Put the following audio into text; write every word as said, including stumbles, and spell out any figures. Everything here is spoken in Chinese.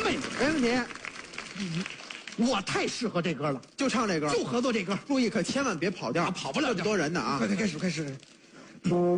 妹妹， 没问题， 我太适合这歌了， 就唱这歌， 就合作这歌。 注意可千万别跑调， 啊跑不了调这么多人呢啊！ 快快开始开始。